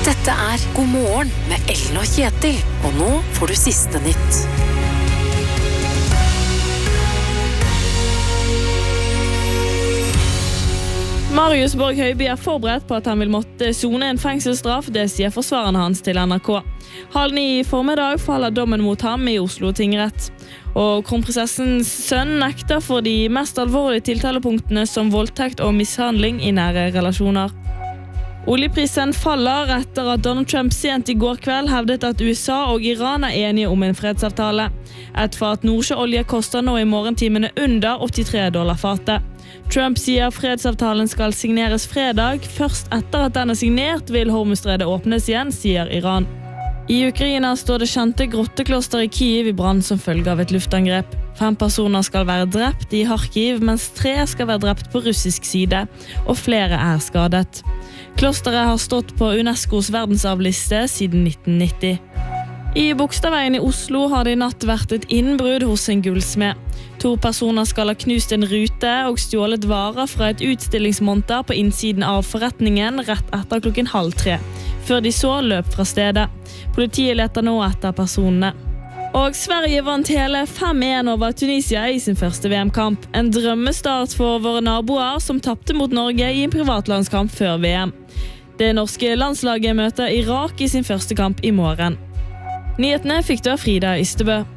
Dette God morgen med Ellen og Kjetil, og nå får du siste nytt. Marius Borg Høiby forberedt på at han vil måtte sone en fengselsstraff, det sier forsvareren hans til NRK. 8:30 i formiddag faller dommen mot ham i Oslo tingrett. Og kronprinsessens sønn nekter for de mest alvorlige tiltalepunktene som voldtekt og mishandling i nære relasjoner. Oljeprisen faller etter at Donald Trump sent i går kveld hevdet at USA og Iran enige om en fredsavtale. Et fat nordsjøolje koster nå i morgentimene under $83 fatet. Trump sier fredsavtalen skal signeres fredag. Først etter at den signert vil Hormuzstredet åpnes igjen, sier Iran. I Ukraina står det kjente grottekloster i Kyiv i brann som følge av et luftangrep. 5 personer skal være drept i Kharkiv, mens 3 skal være drept på russisk side, og flere skadet. Klosteret har stått på UNESCOs verdensarvliste siden 1990. I Bogstadveien i Oslo har det i natt vært et innbrudd hos en gullsmed. 2 personer skal ha knust en rute og stjålet varer fra et utstillingsmonter på innsiden av forretningen rett etter 2:30, før de så løp fra stedet. Politiet leter nå etter personene. Og Sverige vant hele 5-1 over Tunisia i sin første VM-kamp. En drømmestart for våre naboer som tappte mot Norge i en privatlandskamp før VM. Det norske landslaget møter Irak i sin første kamp i morgen. Nyhetene fikk du av Frida Ystebø.